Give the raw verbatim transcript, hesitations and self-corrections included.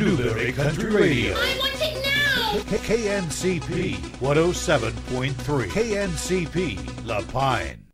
Newberry Country Radio. I want it now! K N C P one oh seven point three. K N C P La Pine.